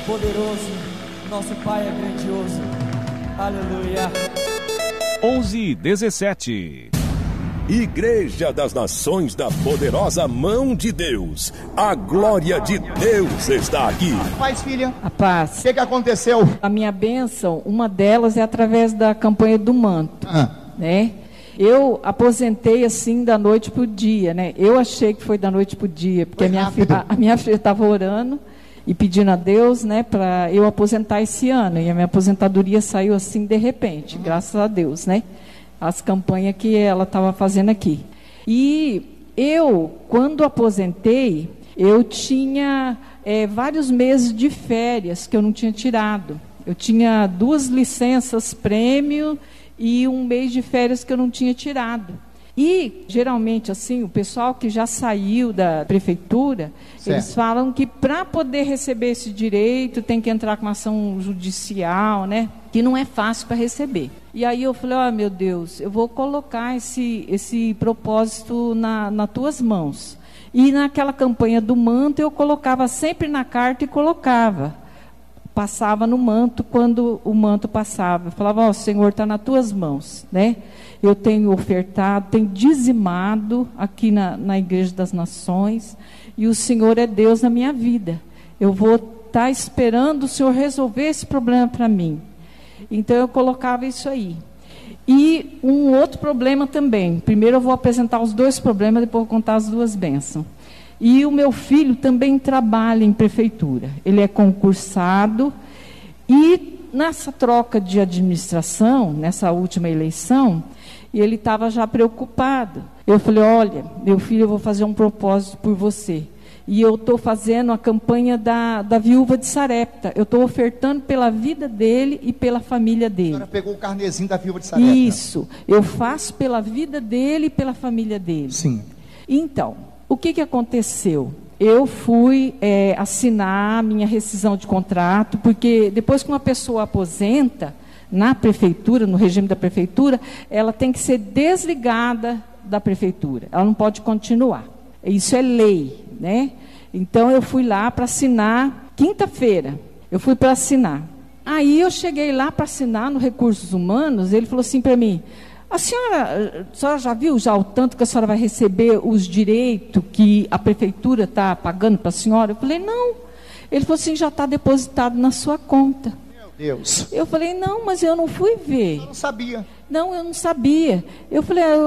poderoso, nosso Pai é grandioso. Aleluia. 11:17. Igreja das Nações da Poderosa Mão de Deus. A glória de Deus está aqui. Paz, filha. A paz. O que aconteceu? A minha bênção, uma delas é através da campanha do manto, né? Eu aposentei assim da noite para o dia, né? Eu achei que foi da noite para o dia, porque a minha filha estava orando e pedindo a Deus, né, para eu aposentar esse ano. E a minha aposentadoria saiu assim de repente, graças a Deus, né? As campanhas que ela estava fazendo aqui. E eu, quando aposentei, eu tinha vários meses de férias que eu não tinha tirado. Eu tinha 2 licenças prêmio e 1 mês de férias que eu não tinha tirado. E, geralmente, assim, o pessoal que já saiu da prefeitura, eles falam que para poder receber esse direito tem que entrar com uma ação judicial, né? Que não é fácil para receber. E aí eu falei, meu Deus, eu vou colocar esse propósito nas tuas mãos. E naquela campanha do manto, eu colocava sempre na carta e colocava. Passava no manto quando o manto passava. Eu falava, Senhor, está nas tuas mãos, né? Eu tenho ofertado, tenho dizimado aqui na Igreja das Nações, e o Senhor é Deus na minha vida. Eu vou estar esperando o Senhor resolver esse problema para mim. Então eu colocava isso aí. E um outro problema também. Primeiro eu vou apresentar os 2 problemas, depois eu vou contar as 2 bênçãos. E o meu filho também trabalha em prefeitura. Ele é concursado e nessa troca de administração, nessa última eleição, ele estava já preocupado. Eu falei, olha, meu filho, eu vou fazer um propósito por você. E eu estou fazendo a campanha da viúva de Sarepta. Eu estou ofertando pela vida dele e pela família dele. A senhora pegou o carnezinho da viúva de Sarepta. Isso. Eu faço pela vida dele e pela família dele. Sim. Então, o que aconteceu? Eu fui assinar a minha rescisão de contrato, porque depois que uma pessoa aposenta na prefeitura, no regime da prefeitura, ela tem que ser desligada da prefeitura. Ela não pode continuar. Isso é lei, né? Então eu fui lá para assinar quinta-feira. Eu fui para assinar. Aí eu cheguei lá para assinar no Recursos Humanos, ele falou assim para mim, a senhora já viu já o tanto que a senhora vai receber os direitos que a prefeitura está pagando para a senhora? Eu falei, não. Ele falou assim, já está depositado na sua conta. Meu Deus. Eu falei, não, mas eu não fui ver. Eu não sabia. Não, eu não sabia. Eu falei,